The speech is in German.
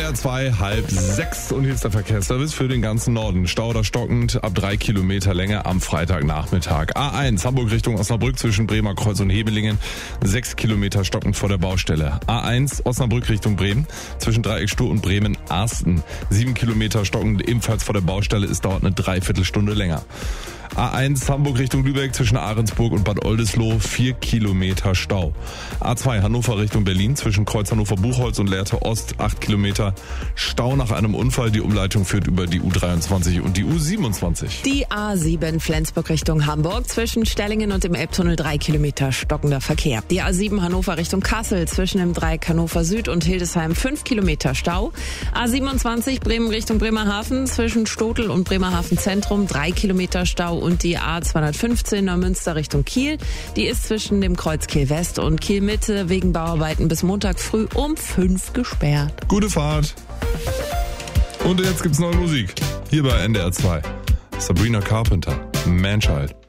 NDR 2, 5:30 und hier ist der Verkehrsservice für den ganzen Norden. Stau oder stockend ab 3 Kilometer Länge am Freitagnachmittag. A1 Hamburg Richtung Osnabrück zwischen Bremer Kreuz und Hebelingen, 6 Kilometer stockend vor der Baustelle. A1 Osnabrück Richtung Bremen zwischen Dreieckstuhl und Bremen-Arsten, 7 Kilometer stockend ebenfalls vor der Baustelle, es dauert eine Dreiviertelstunde länger. A1 Hamburg Richtung Lübeck zwischen Ahrensburg und Bad Oldesloe, 4 Kilometer Stau. A2 Hannover Richtung Berlin zwischen Kreuz Hannover-Buchholz und Lehrte Ost, 8 Kilometer Stau nach einem Unfall. Die Umleitung führt über die U23 und die U27. Die A7 Flensburg Richtung Hamburg zwischen Stellingen und dem Elbtunnel 3 Kilometer stockender Verkehr. Die A7 Hannover Richtung Kassel zwischen dem Dreieck Hannover Süd und Hildesheim 5 Kilometer Stau. A27 Bremen Richtung Bremerhaven zwischen Stotel und Bremerhaven Zentrum 3 Kilometer Stau. Und die A215 Neumünster Richtung Kiel, die ist zwischen dem Kreuz Kiel West und Kiel Mitte wegen Bauarbeiten bis Montag früh um 5 gesperrt. Gute Fahrt. Und jetzt gibt's neue Musik. Hier bei NDR 2. Sabrina Carpenter, Manchild.